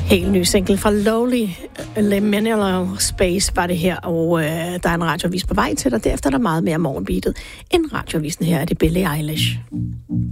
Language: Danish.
Helt ny single fra Lowly Liminal Space var det her, og der er en radioavis på vej til dig. Derefter er der meget mere morgenbeatet end radioavisen. Her er det Billie Eilish.